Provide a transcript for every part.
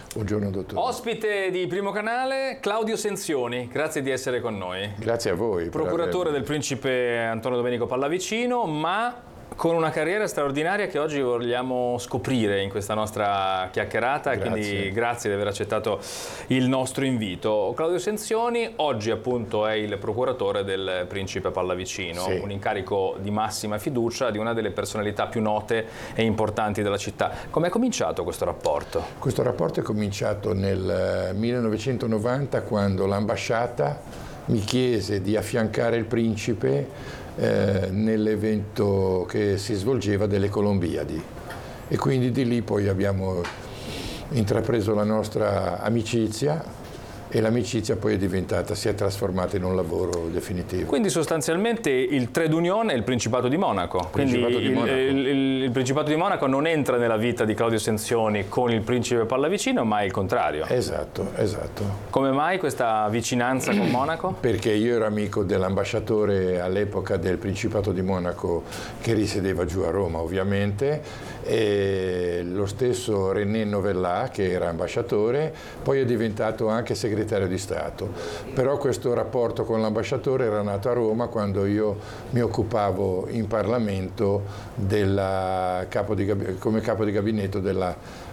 Buongiorno dottore. Ospite di Primo Canale, Claudio Senzioni, grazie di essere con noi. Grazie a voi. Procuratore del principe Antonio Domenico Pallavicino, ma con una carriera straordinaria che oggi vogliamo scoprire in questa nostra chiacchierata. Grazie. Quindi grazie di aver accettato il nostro invito. Claudio Senzioni oggi appunto è il procuratore del principe Pallavicino, sì. Un incarico di massima fiducia di una delle personalità più note e importanti della città. Come è cominciato questo rapporto? Questo rapporto è cominciato nel 1990, quando l'ambasciata mi chiese di affiancare il principe nell'evento che si svolgeva delle Colombiadi, e quindi di lì poi abbiamo intrapreso la nostra amicizia, e l'amicizia poi si è trasformata in un lavoro definitivo. Quindi sostanzialmente il trade union è il Principato di Monaco. Quindi il Principato di Monaco non entra nella vita di Claudio Senzioni con il principe Pallavicino, ma è il contrario. Esatto, esatto. Come mai questa vicinanza con Monaco? Perché io ero amico dell'ambasciatore all'epoca del Principato di Monaco, che risiedeva giù a Roma ovviamente, e lo stesso René Novella, che era ambasciatore, poi è diventato anche segretario di Stato. Però questo rapporto con l'ambasciatore era nato a Roma quando io mi occupavo in Parlamento come capo di gabinetto della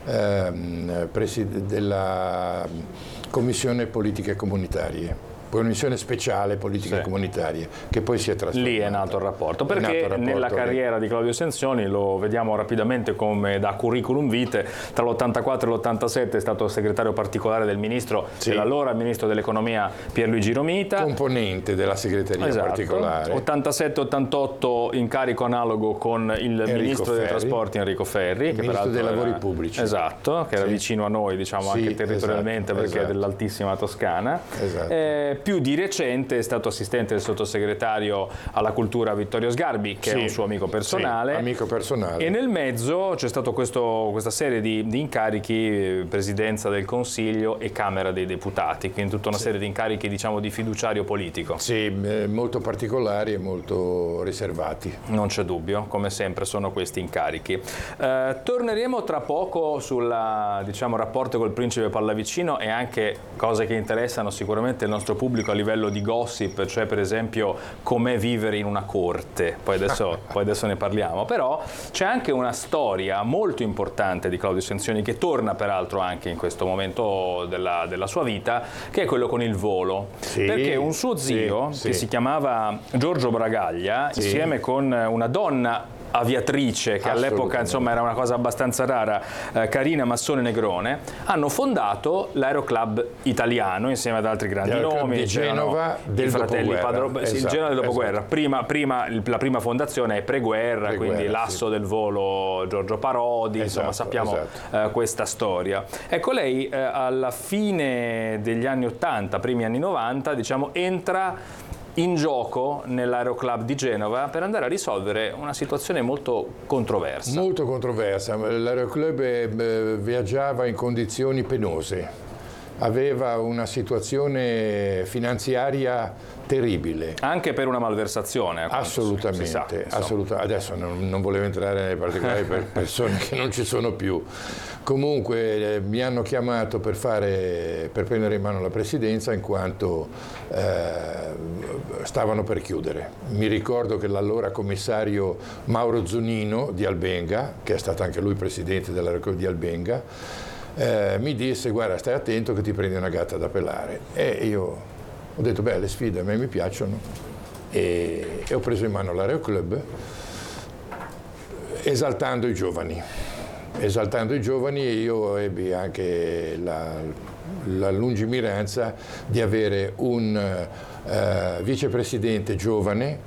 Commissione Politiche Comunitarie. Commissione speciale politiche comunitarie, che poi si è trasformata. Lì è nato il rapporto, perché nella carriera di Claudio Senzioni, lo vediamo rapidamente come da curriculum vitae, tra l'84 e l'87 è stato segretario particolare del ministro, dell'allora ministro dell'economia Pierluigi Romita. Componente della segreteria particolare. 87-88 incarico analogo con il ministro dei trasporti Enrico Ferri. Il ministro dei lavori pubblici. Esatto, che era vicino a noi, diciamo, anche territorialmente, perché è dell'altissima Toscana. Esatto. Più di recente è stato assistente del sottosegretario alla cultura Vittorio Sgarbi, che è un suo amico personale. Sì, amico personale. E nel mezzo c'è stato questa serie di incarichi, Presidenza del Consiglio e Camera dei Deputati, quindi tutta una serie di incarichi, diciamo, di fiduciario politico. Sì, molto particolari e molto riservati. Non c'è dubbio, come sempre sono questi incarichi. Torneremo tra poco sul rapporto col principe Pallavicino e anche cose che interessano sicuramente il nostro pubblico a livello di gossip, cioè per esempio com'è vivere in una corte, poi adesso ne parliamo. Però c'è anche una storia molto importante di Claudio Senzioni, che torna peraltro anche in questo momento della sua vita, che è quello con il volo, perché un suo zio che si chiamava Giorgio Bragaglia, insieme con una donna aviatrice, che all'epoca insomma era una cosa abbastanza rara, Carina Massone Negrone, hanno fondato l'Aeroclub Italiano insieme ad altri grandi nomi di Genova del dopoguerra. Il Genova del dopoguerra. La prima fondazione è preguerra, quindi l'asso del volo Giorgio Parodi, insomma sappiamo questa storia. Ecco, lei alla fine degli anni 80, primi anni 90, diciamo, entra in gioco nell'Aeroclub di Genova per andare a risolvere una situazione molto controversa. Molto controversa. L'Aeroclub viaggiava in condizioni penose, aveva una situazione finanziaria terribile. Anche per una malversazione. Assolutamente. Adesso non volevo entrare nei particolari per persone che non ci sono più. Comunque mi hanno chiamato per prendere in mano la presidenza, in quanto stavano per chiudere. Mi ricordo che l'allora commissario Mauro Zunino di Albenga, che è stato anche lui presidente dell'Aeroclub di Albenga, mi disse: guarda, stai attento che ti prendi una gatta da pelare. E io ho detto: beh, le sfide a me mi piacciono, e ho preso in mano l'Aeroclub, esaltando i giovani. E io ebbi anche la lungimiranza di avere un vicepresidente giovane,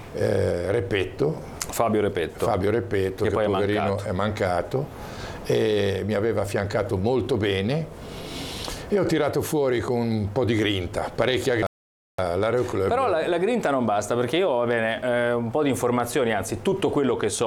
Fabio Repetto, che poverino è mancato, e mi aveva affiancato molto bene, e ho tirato fuori con un po' di grinta, parecchia grinta, l'Aeroclub. Però la grinta non basta, perché io, un po' di informazioni, anzi tutto quello che so